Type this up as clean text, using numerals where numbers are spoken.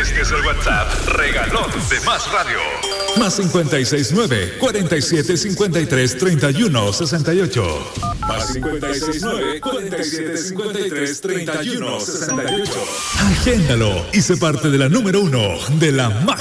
Este es el WhatsApp regalón de Más Radio. Más 569-4753-3168. Más 569-4753-3168. Agéndalo y sé parte de la número 1 de la